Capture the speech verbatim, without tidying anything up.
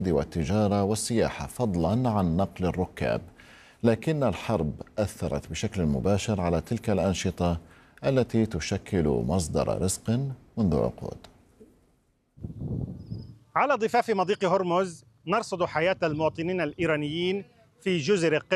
والتجارة والسياحة فضلا عن نقل الركاب، لكن الحرب أثرت بشكل مباشر على تلك الأنشطة التي تشكل مصدر رزق منذ عقود. على ضفاف مضيق هرمز نرصد حياة المواطنين الإيرانيين في جزر